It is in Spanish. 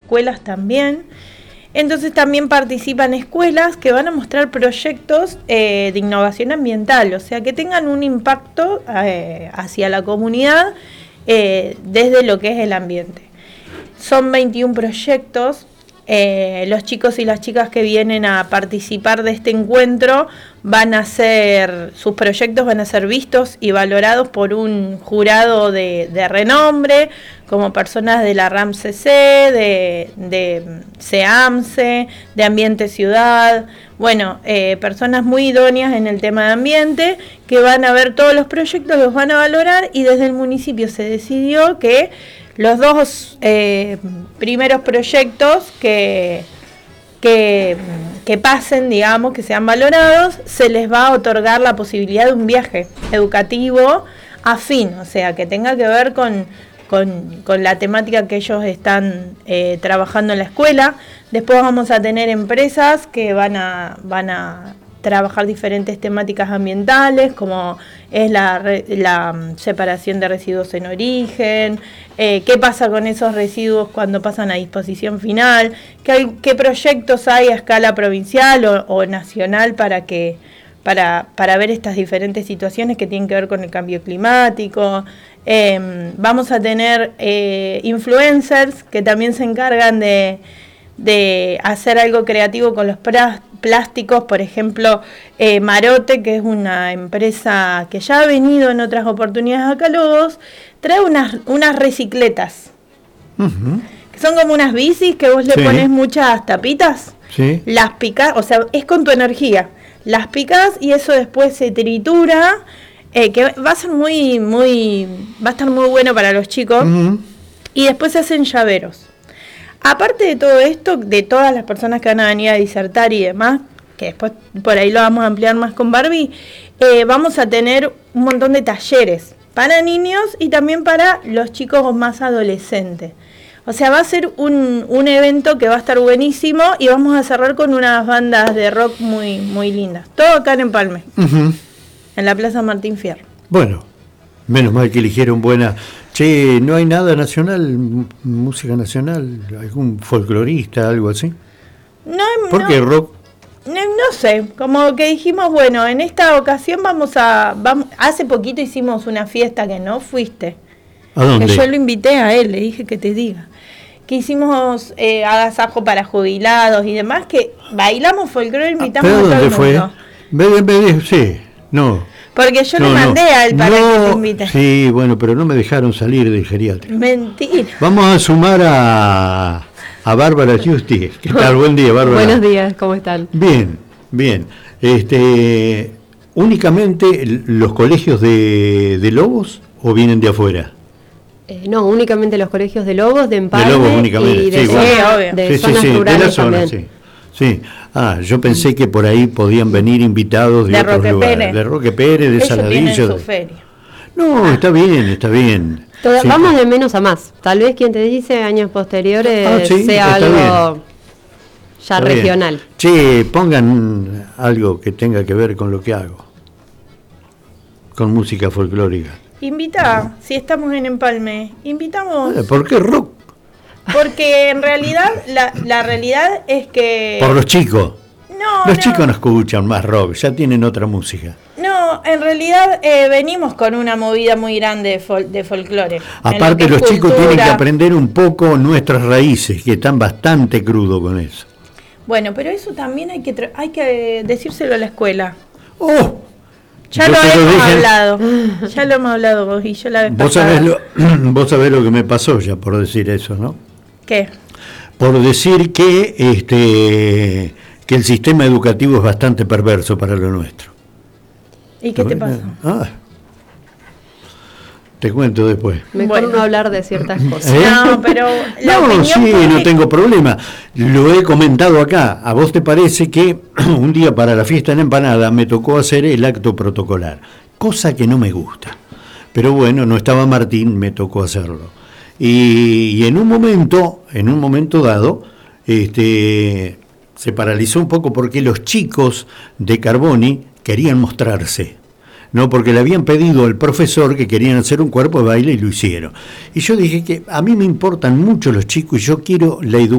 escuelas también. Entonces también participan escuelas que van a mostrar proyectos de innovación ambiental, o sea, que tengan un impacto hacia la comunidad desde lo que es el ambiente. Son 21 proyectos. Los chicos y las chicas que vienen a participar de este encuentro sus proyectos van a ser vistos y valorados por un jurado de renombre, como personas de la RAMCC, de SEAMSE, de Ambiente Ciudad, personas muy idóneas en el tema de ambiente, que van a ver todos los proyectos, los van a valorar, y desde el municipio se decidió que los dos primeros proyectos que pasen, digamos, que sean valorados, se les va a otorgar la posibilidad de un viaje educativo afín, o sea, que tenga que ver con la temática que ellos están trabajando en la escuela. Después vamos a tener empresas que van a trabajar diferentes temáticas ambientales, como es la separación de residuos en origen, qué pasa con esos residuos cuando pasan a disposición final, qué proyectos hay a escala provincial o nacional para ver estas diferentes situaciones que tienen que ver con el cambio climático. Vamos a tener influencers que también se encargan de hacer algo creativo con los plásticos, por ejemplo, Marote, que es una empresa que ya ha venido en otras oportunidades acá a Lobos, trae unas recicletas, que son como unas bicis que vos le pones muchas tapitas, las picás, o sea, es con tu energía, las picás y eso después se tritura, que va a ser va a estar muy bueno para los chicos, y después se hacen llaveros. Aparte de todo esto, de todas las personas que van a venir a disertar y demás, que después por ahí lo vamos a ampliar más con Barbie, vamos a tener un montón de talleres para niños y también para los chicos más adolescentes. O sea, va a ser un evento que va a estar buenísimo, y vamos a cerrar con unas bandas de rock muy, muy lindas. Todo acá en Empalme, en la Plaza Martín Fierro. Bueno, menos mal que eligieron buena. Che, ¿no hay nada nacional, música nacional, algún folclorista, algo así? ¿Por qué rock? No sé, como que dijimos, bueno, en esta ocasión hace poquito hicimos una fiesta que no fuiste. ¿A dónde? Que yo lo invité a él, le dije que te diga. Que hicimos agasajo para jubilados y demás, que bailamos folclore, invitamos a todo el mundo. ¿Dónde fue? Sí, no. Porque yo le mandé a él para que te invite. Sí, bueno, pero no me dejaron salir del geriátrico. Mentira. Vamos a sumar a Bárbara Justi. ¿Qué tal? Buen día, Bárbara. Buenos días, ¿cómo están? Bien. ¿Únicamente los colegios de Lobos o vienen de afuera? No, únicamente los colegios de Lobos, de Empalme, de Lobos únicamente. Y de zonas rurales de la zona, también. Sí. Yo pensé que por ahí podían venir invitados de otros lugares. De Roque Pérez, de Saladillo. No, está bien. Vamos de menos a más. Tal vez quien te dice años posteriores sea algo ya está regional. Bien. Che, pongan algo que tenga que ver con lo que hago. Con música folclórica. Invita, si estamos en Empalme, invitamos. ¿Por qué rock? Porque en realidad, la realidad es que... Por los chicos. Los chicos no escuchan más rock, ya tienen otra música. No, en realidad venimos con una movida muy grande de folclore. Aparte, los chicos tienen que aprender un poco nuestras raíces, que están bastante crudos con eso. Bueno, pero eso también hay que decírselo a la escuela. Ya lo hemos hablado vos y yo la vez pasada. Vos sabés lo que me pasó ya por decir eso, ¿no? ¿Qué? Por decir que el sistema educativo es bastante perverso para lo nuestro. ¿Y qué te pasó? Te cuento después. Mejor no hablar de ciertas cosas. No, pero no tengo problema. Lo he comentado acá. ¿A vos te parece que un día para la fiesta en la empanada me tocó hacer el acto protocolar? Cosa que no me gusta. Pero bueno, no estaba Martín, me tocó hacerlo. Y en un momento dado, se paralizó un poco porque los chicos de Carboni querían mostrarse. No, porque le habían pedido al profesor que querían hacer un cuerpo de baile y lo hicieron. Y yo dije que a mí me importan mucho los chicos y yo quiero la educación.